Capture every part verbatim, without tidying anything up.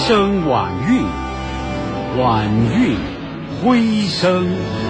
声晚韵，晚韵徽声。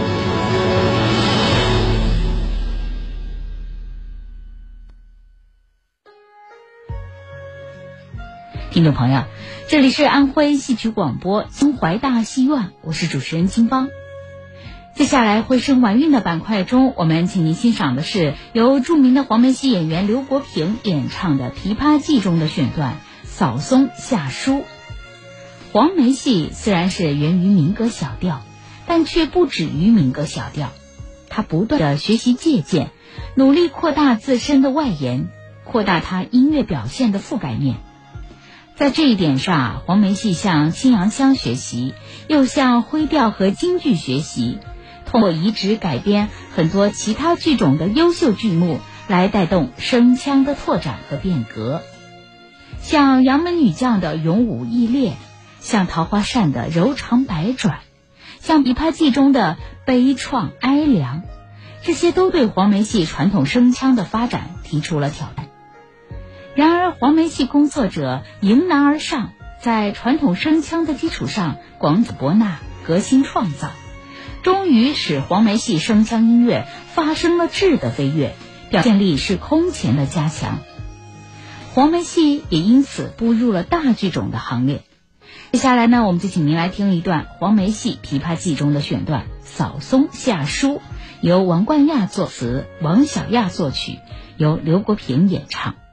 听众朋友，这里是安徽戏曲广播京淮大戏院，我是主持人金邦。接下来徽声晚韵的板块中，我们请您欣赏的是由著名的黄梅戏演员刘国平演唱的《琵琶记》中的选段《扫松下书》。黄梅戏虽然是源于民歌小调，但却不止于民歌小调，它不断地学习借鉴，努力扩大自身的外延，扩大它音乐表现的覆盖面。在这一点上，黄梅戏向青阳乡学习，又向徽调和京剧学习，通过移植改编很多其他剧种的优秀剧目，来带动声腔的拓展和变革。像杨门女将的勇武毅烈，像桃花扇的柔肠百转，像琵琶记中的悲怆哀凉，这些都对黄梅戏传统声腔的发展提出了挑战。然而黄梅戏工作者迎难而上，在传统声腔的基础上广子博纳，革新创造，终于使黄梅戏声腔音乐发生了质的飞跃，表现力是空前的加强。黄梅戏也因此步入了大剧种的行列。接下来呢，我们就请您来听一段黄梅戏《琵琶记》中的选段《扫松下书》，由王冠亚作词，王小亚作曲，由刘国平演唱。